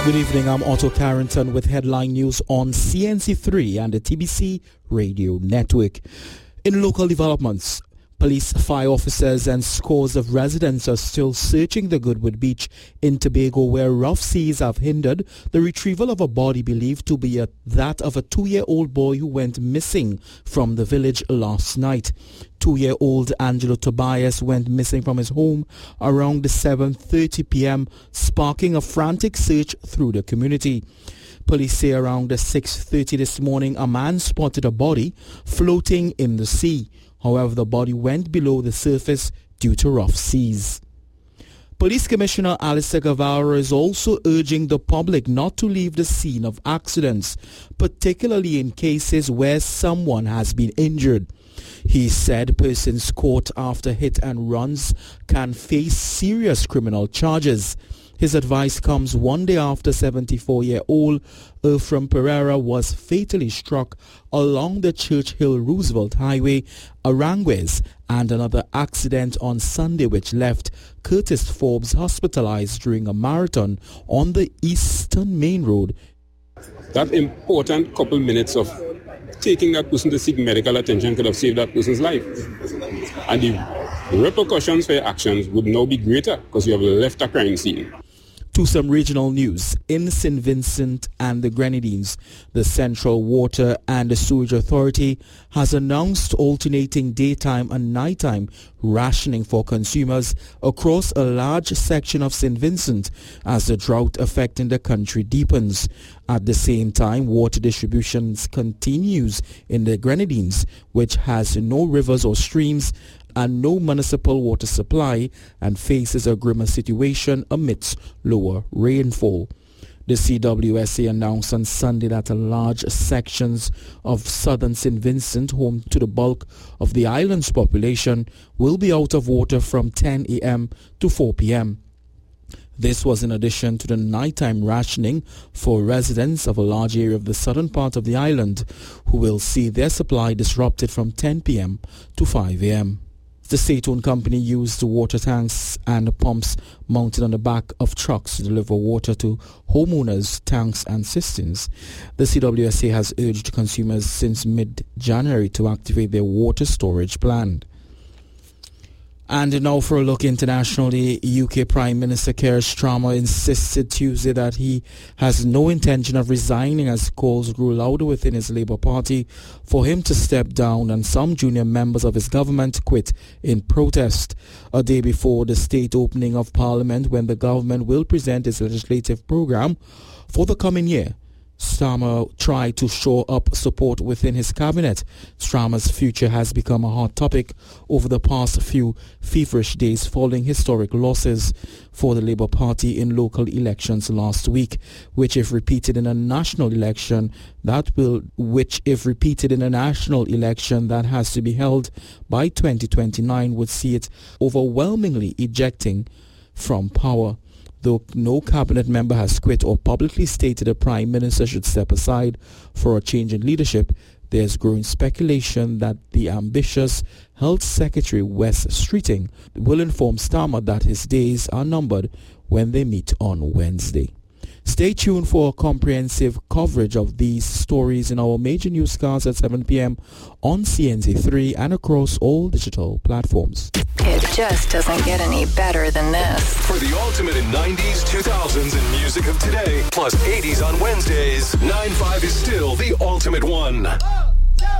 Good evening, I'm Otto Carrington with headline news on CNC3 and the TBC radio network. In local developments, police, fire officers and scores of residents are still searching the Goodwood Beach in Tobago, where rough seas have hindered the retrieval of a body believed to be that of a 2-year-old boy who went missing from the village last night. 2-year-old Angelo Tobias went missing from his home around 7:30 p.m., sparking a frantic search through the community. Police say around 6:30 this morning, a man spotted a body floating in the sea. However, the body went below the surface due to rough seas. Police Commissioner Alistair Guevara is also urging the public not to leave the scene of accidents, particularly in cases where someone has been injured. He said persons caught after hit and runs can face serious criminal charges. His advice comes one day after 74-year-old Ephraim Pereira was fatally struck along the Churchill Roosevelt Highway, Aranguez, and another accident on Sunday which left Curtis Forbes hospitalized during a marathon on the Eastern Main Road. That important couple minutes of taking that person to seek medical attention could have saved that person's life. And the repercussions for your actions would now be greater because you have left a crime scene. To some regional news, in St. Vincent and the Grenadines, the Central Water and the Sewage Authority has announced alternating daytime and nighttime rationing for consumers across a large section of St. Vincent as the drought affecting the country deepens. At the same time, water distribution continues in the Grenadines, which has no rivers or streams and no municipal water supply and faces a grimmer situation amidst lower rainfall. The CWSA announced on Sunday that large sections of southern St. Vincent, home to the bulk of the island's population, will be out of water from 10 a.m. to 4 p.m. This was in addition to the nighttime rationing for residents of a large area of the southern part of the island, who will see their supply disrupted from 10 p.m. to 5 a.m. The state-owned company used water tanks and pumps mounted on the back of trucks to deliver water to homeowners' tanks and cisterns. The CWSA has urged consumers since mid-January to activate their water storage plan. And now for a look internationally, UK Prime Minister Keir Starmer insisted Tuesday that he has no intention of resigning as calls grew louder within his Labour Party for him to step down and some junior members of his government quit in protest. A day before the state opening of Parliament, when the government will present its legislative programme for the coming year, Starmer tried to shore up support within his cabinet. Starmer's future has become a hot topic over the past few feverish days following historic losses for the Labour Party in local elections last week, which if repeated in a national election that has to be held by 2029 would see it overwhelmingly ejecting from power. Though no cabinet member has quit or publicly stated the Prime Minister should step aside for a change in leadership, there's growing speculation that the ambitious Health Secretary Wes Streeting will inform Starmer that his days are numbered when they meet on Wednesday. Stay tuned for comprehensive coverage of these stories in our major newscasts at 7 p.m. on CNC3 and across all digital platforms. It just doesn't get any better than this. For the ultimate in 90s, 2000s, and music of today, plus 80s on Wednesdays, 9-5 is still the ultimate one.